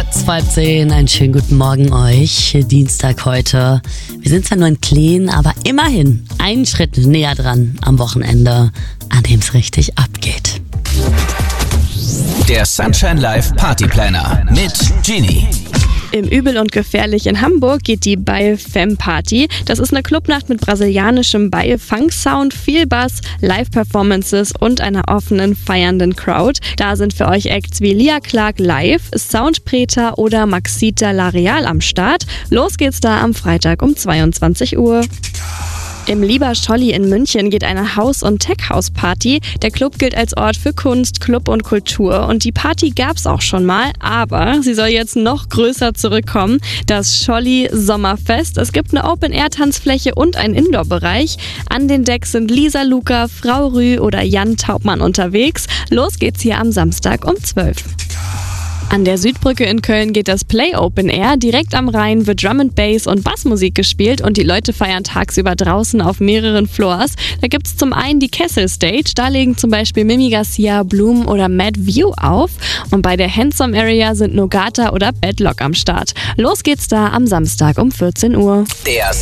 Kurz vor 10, einen schönen guten Morgen euch. Dienstag heute. Wir sind zwar nur in Kleen, aber immerhin einen Schritt näher dran am Wochenende, an dem es richtig abgeht. Der Sunshine Live Party Planner mit Genie. Im Übel und Gefährlich in Hamburg geht die Baie Femme Party. Das ist eine Clubnacht mit brasilianischem Baie-Funk-Sound, viel Bass, Live-Performances und einer offenen, feiernden Crowd. Da sind für euch Acts wie Lia Clark live, Soundpreta oder Maxita L'Areal am Start. Los geht's da am Freitag um 22 Uhr. Im Lieber Scholli in München geht eine House- und Tech-House-Party. Der Club gilt als Ort für Kunst, Club und Kultur und die Party gab's auch schon mal, aber sie soll jetzt noch größer zurückkommen. Das Scholli Sommerfest. Es gibt eine Open-Air-Tanzfläche und einen Indoor-Bereich. An den Decks sind Lisa Luca, Frau Rü oder Jan Taubmann unterwegs. Los geht's hier am Samstag um 12. An der Südbrücke in Köln geht das Play Open Air. Direkt am Rhein wird Drum and Bass und Bassmusik gespielt und die Leute feiern tagsüber draußen auf mehreren Floors. Da gibt's zum einen die Kessel Stage, da legen zum Beispiel Mimi Garcia, Bloom oder Mad View auf. Und bei der Handsome Area sind Nogata oder Bedlock am Start. Los geht's da am Samstag um 14 Uhr. Der